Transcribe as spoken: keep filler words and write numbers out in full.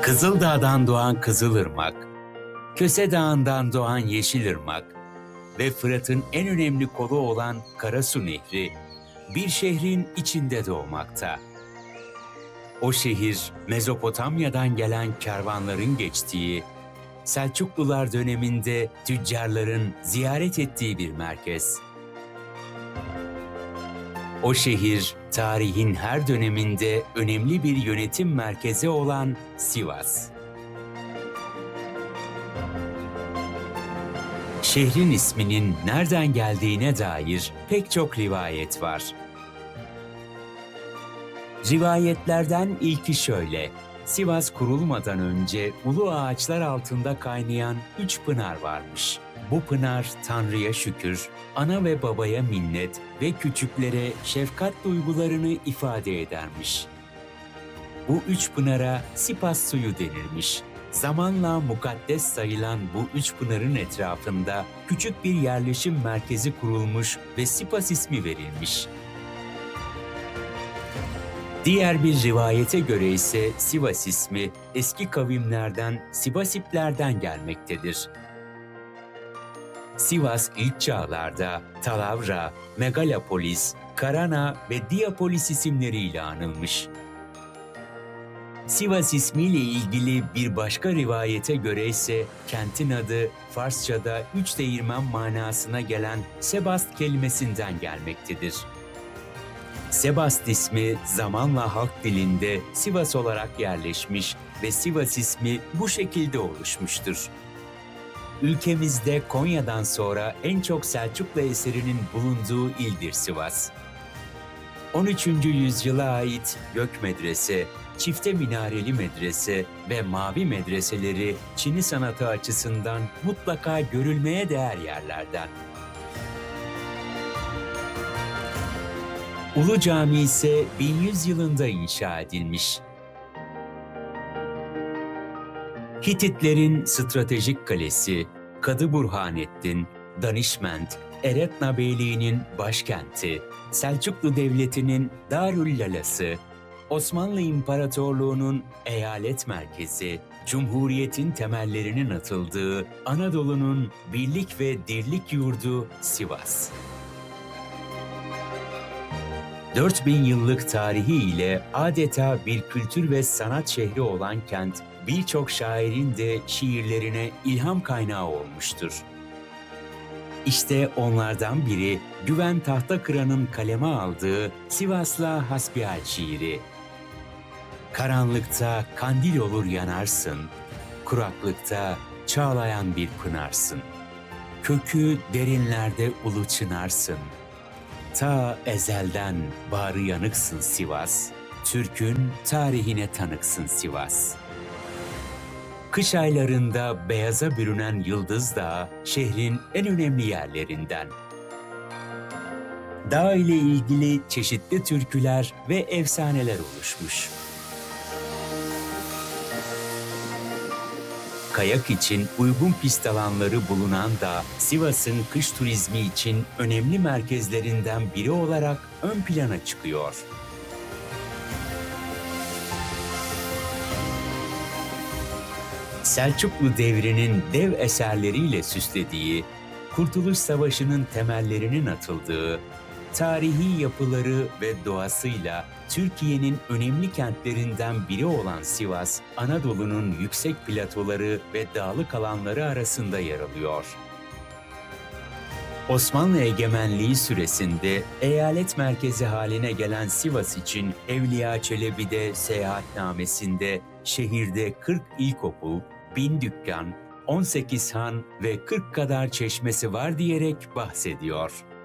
Kızıldağ'dan doğan Kızılırmak, Köse Dağı'ndan doğan Yeşilırmak ve Fırat'ın en önemli kolu olan Karasu Nehri bir şehrin içinde doğmakta. O şehir, Mezopotamya'dan gelen kervanların geçtiği, Selçuklular döneminde tüccarların ziyaret ettiği bir merkez. O şehir, tarihin her döneminde önemli bir yönetim merkezi olan Sivas. Şehrin isminin nereden geldiğine dair pek çok rivayet var. Rivayetlerden ilki şöyle: Sivas kurulmadan önce ulu ağaçlar altında kaynayan üç pınar varmış. Bu pınar Tanrı'ya şükür, ana ve babaya minnet ve küçüklere şefkat duygularını ifade edermiş. Bu üç pınara Sipas suyu denirmiş. Zamanla mukaddes sayılan bu üç pınarın etrafında küçük bir yerleşim merkezi kurulmuş ve Sipas ismi verilmiş. Diğer bir rivayete göre ise Sivas ismi eski kavimlerden Sivasiplerden gelmektedir. Sivas ilk çağlarda Talavra, Megalopolis, Karana ve Diapolis isimleriyle anılmış. Sivas ismiyle ilgili bir başka rivayete göre ise kentin adı Farsça'da üç değirmen manasına gelen Sebast kelimesinden gelmektedir. Sebast ismi zamanla halk dilinde Sivas olarak yerleşmiş ve Sivas ismi bu şekilde oluşmuştur. Ülkemizde Konya'dan sonra en çok Selçuklu eserinin bulunduğu ildir Sivas. on üçüncü yüzyıla ait Gök Medrese, Çifte Minareli Medrese ve Mavi Medreseleri Çini sanatı açısından mutlaka görülmeye değer yerlerden. Ulu Cami ise bin yüz yılında inşa edilmiş. Hititlerin stratejik kalesi, Kadı Burhanettin, Danişment, Eretna Beyliği'nin başkenti, Selçuklu Devleti'nin Darüllalası, Osmanlı İmparatorluğu'nun eyalet merkezi, Cumhuriyet'in temellerinin atıldığı Anadolu'nun birlik ve dirlik yurdu Sivas. dört bin yıllık tarihi ile adeta bir kültür ve sanat şehri olan kent, birçok şairin de şiirlerine ilham kaynağı olmuştur. İşte onlardan biri Güven Tahtakıran'ın kaleme aldığı Sivas'la Hasbihal şiiri. Karanlıkta kandil olur yanarsın, kuraklıkta çağlayan bir pınarsın. Kökü derinlerde ulu çınarsın. Ta ezelden bağrı yanıksın Sivas, Türk'ün tarihine tanıksın Sivas. Kış aylarında beyaza bürünen Yıldız Dağı, şehrin en önemli yerlerinden. Dağ ile ilgili çeşitli türküler ve efsaneler oluşmuş. Kayak için uygun pist alanları bulunan dağ, Sivas'ın kış turizmi için önemli merkezlerinden biri olarak ön plana çıkıyor. Selçuklu devrinin dev eserleriyle süslediği, Kurtuluş Savaşı'nın temellerinin atıldığı, tarihi yapıları ve doğasıyla Türkiye'nin önemli kentlerinden biri olan Sivas, Anadolu'nun yüksek platoları ve dağlık alanları arasında yer alıyor. Osmanlı egemenliği süresinde eyalet merkezi haline gelen Sivas için Evliya Çelebi de seyahatnamesinde şehirde kırk ilkokul, bin dükkan, on sekiz han ve kırk kadar çeşmesi var diyerek bahsediyor.